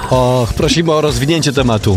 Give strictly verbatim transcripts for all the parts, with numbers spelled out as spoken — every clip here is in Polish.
Och, prosimy o rozwinięcie tematu.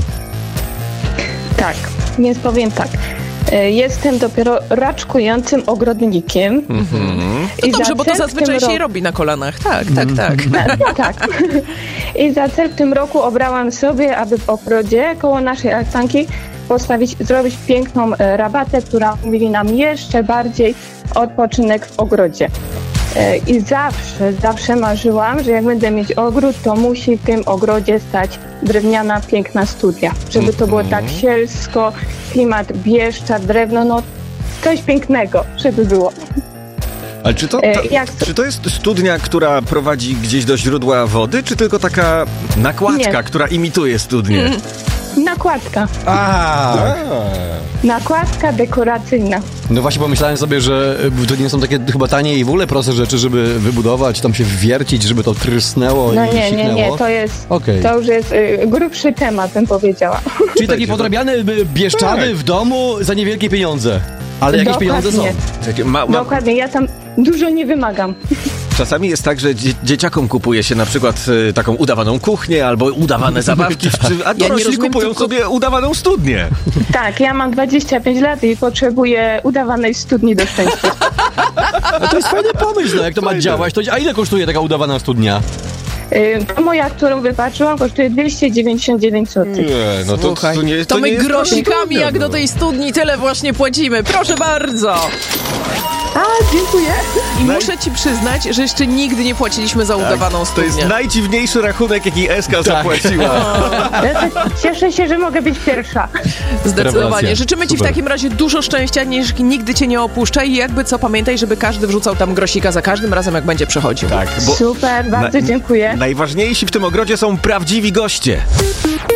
Tak, więc powiem tak. Jestem dopiero raczkującym ogrodnikiem. Mm-hmm. I No dobrze, za bo to zazwyczaj się roku... robi na kolanach. Tak, tak, tak. No, tak. I za cel w tym roku obrałam sobie, aby w ogrodzie koło naszej altanki postawić, zrobić piękną rabatę, która umożliwi nam jeszcze bardziej odpoczynek w ogrodzie. I zawsze, zawsze marzyłam, że jak będę mieć ogród, to musi w tym ogrodzie stać drewniana, piękna studnia. Żeby to było tak sielsko, klimat Bieszczad, drewno, no coś pięknego, żeby było. Ale czy to, ta, to... czy to jest studnia, która prowadzi gdzieś do źródła wody, czy tylko taka nakładka, Nie. która imituje studnię? Mm. Nakładka. A. Nakładka dekoracyjna. No właśnie pomyślałem sobie, że to nie są takie chyba tanie i w ogóle proste rzeczy, żeby wybudować, tam się wwiercić, żeby to trysnęło No i nie, siknęło. nie, nie, to jest, Okay. to już jest y, grubszy temat, bym powiedziała. Czyli taki podrabiany y, Bieszczady tak. w domu za niewielkie pieniądze. Ale jakieś Dokładnie. pieniądze są. Takie ma, ma... Dokładnie, ja tam dużo nie wymagam. Czasami jest tak, że dzie- dzieciakom kupuje się na przykład y, taką udawaną kuchnię albo udawane zabawki, czy, a dorośli rozumiem, kupują tylko- sobie udawaną studnię. Tak, ja mam dwadzieścia pięć lat i potrzebuję udawanej studni do szczęścia. No to jest fajny pomysł, no jak to ma Fajne. działać. To, a ile kosztuje taka udawana studnia? Y, to moja, którą wypatrzyłam, kosztuje dwieście dziewięćdziesiąt dziewięć złotych. Nie, no to, Słuchaj, to nie, to to my nie jest grosikami studnia, jak no. do tej studni tyle właśnie płacimy. Proszę bardzo. A, dziękuję. I Naj- muszę ci przyznać, że jeszcze nigdy nie płaciliśmy za udawaną To studnię. jest najdziwniejszy rachunek, jaki Eska zapłaciła. Ja tak cieszę się, że mogę być pierwsza. Zdecydowanie. Rewelacja. Życzymy ci w Super. takim razie dużo szczęścia, niż nigdy cię nie opuszcza i jakby co, pamiętaj, żeby każdy wrzucał tam grosika za każdym razem, jak będzie przechodził. Tak, bo Super, bardzo na- dziękuję. najważniejsi w tym ogrodzie są prawdziwi goście.